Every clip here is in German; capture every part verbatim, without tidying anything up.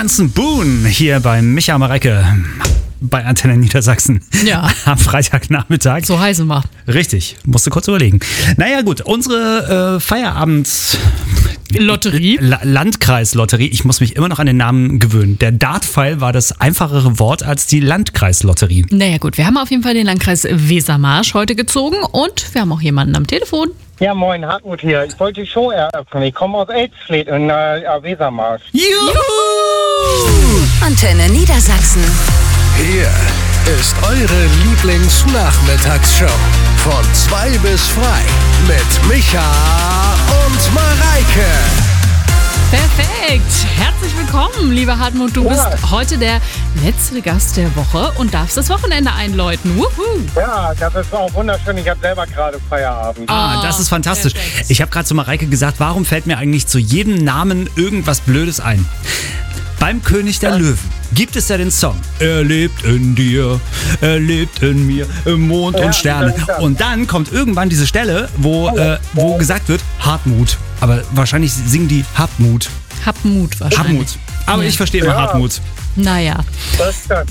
Manson Boone hier bei Micha Mareike bei Antenne Niedersachsen. Ja. Am Freitagnachmittag. So heißen wir. Richtig, musste kurz überlegen. Naja gut, unsere äh, Feierabends... Lotterie. La- Landkreislotterie. Ich muss mich immer noch an den Namen gewöhnen. Der Dartpfeil war das einfachere Wort als die Landkreislotterie. Naja gut, wir haben auf jeden Fall den Landkreis Wesermarsch heute gezogen und wir haben auch jemanden am Telefon. Ja, moin, Hartmut hier. Ich wollte die Show eröffnen. Ich komme aus Elsfleth in äh, Wesermarsch. Juhu! Antenne Niedersachsen. Hier ist eure Lieblingsnachmittagsshow. Von zwei bis frei. Mit Micha und Mareike. Perfekt. Herzlich willkommen, lieber Hartmut. Du Ja. bist heute der letzte Gast der Woche und darfst das Wochenende einläuten. Wuhu. Ja, das ist auch wunderschön. Ich habe selber gerade Feierabend. Ah, das ist fantastisch. perfekt. Ich habe gerade zu Mareike gesagt, warum fällt mir eigentlich zu jedem Namen irgendwas Blödes ein? Beim König der Löwen gibt es ja den Song. Er lebt in dir, er lebt in mir, im Mond Ja, und Sterne. das ist das. Und dann kommt irgendwann diese Stelle, wo, äh, wo gesagt wird, Hartmut. Aber wahrscheinlich singen die Hartmut. Hab Mut wahrscheinlich. Hartmut. Aber Ja. ich verstehe immer Ja. Hartmut. Naja. Das stimmt.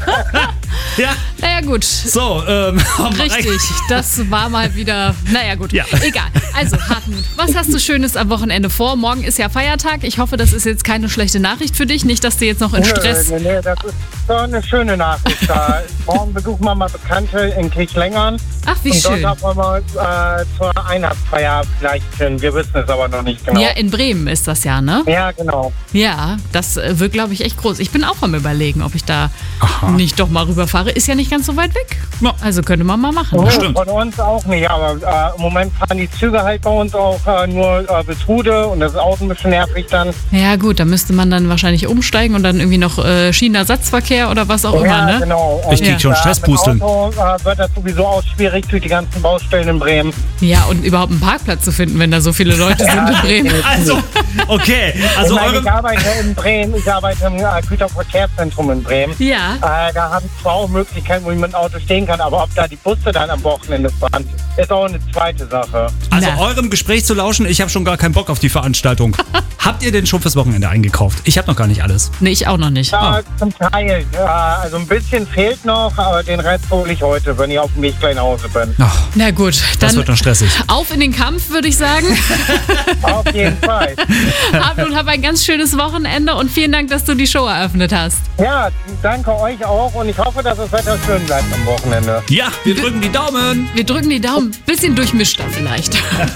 Ja, Naja gut. so. Ähm, Richtig, das war mal wieder, naja gut, Ja. egal. Also Hartmut, was hast du Schönes am Wochenende vor? Morgen ist ja Feiertag. Ich hoffe, das ist jetzt keine schlechte Nachricht für dich. Nicht, dass du jetzt noch in Stress... Nee, nee, das ist so eine schöne Nachricht. Da. Morgen besuchen wir mal Bekannte in Kirchlängern. Ach, wie und schön. dort wollen wir äh, zur Weihnachtsfeier vielleicht hin. Wir wissen es aber noch nicht genau. Ja, in Bremen ist das ja, ne? Ja, genau. Ja, das äh, wird, glaube ich, echt groß. Ich bin auch am Überlegen, ob ich da Aha. nicht doch mal rüberfahre. Ist ja nicht ganz so weit weg. Ja. Also könnte man mal machen. Nee, stimmt. von uns auch nicht, aber äh, im Moment fahren die Züge halt bei uns auch äh, nur äh, bis Hude und das ist auch ein bisschen nervig dann. Ja gut, da müsste man dann wahrscheinlich umsteigen und dann irgendwie noch äh, Schienenersatzverkehr oder was auch ja, immer, ne? genau. Ich krieg schon äh, Stresspusteln. Mit Auto äh, wird das sowieso auch schwierig durch die ganzen Baustellen in Bremen. Ja, und überhaupt einen Parkplatz zu finden, wenn da so viele Leute sind in Bremen. Also, okay. Also ich, meine, eure... ich arbeite in Bremen, ich arbeite im äh, Güterverkehrszentrum in Bremen. Ja. Äh, da habe ich zwar auch Möglichkeiten, wo ich mit dem Auto stehen kann, aber ob da die Busse dann am Wochenende fahren, ist auch eine zweite Sache. Also Na. eurem Gespräch zu lauschen, ich habe schon gar keinen Bock auf die Veranstaltung. Habt ihr denn schon fürs Wochenende eingekauft? Ich habe noch gar nicht alles. Nee, ich auch noch nicht. Ja, zum Teil. Ja, also ein bisschen fehlt noch, aber den Rest hole ich heute, wenn ich auf dem Weg gleich nach Hause bin. Ach, Na gut, das dann wird noch stressig. auf in den Kampf, würde ich sagen. Auf jeden Fall. Habt und hab ein ganz schönes Wochenende und vielen Dank, dass du die Show eröffnet hast. Ja, danke euch auch und ich hoffe, dass das Wetter schön bleibt am Wochenende. Ja, wir drücken die Daumen. Wir drücken die Daumen. Bisschen durchmischter vielleicht.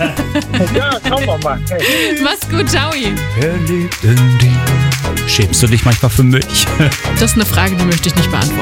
Ja, schauen wir mal. Mach's gut, ciao. Er lebt in dir. Schämst du dich manchmal für mich? Das ist eine Frage, die möchte ich nicht beantworten.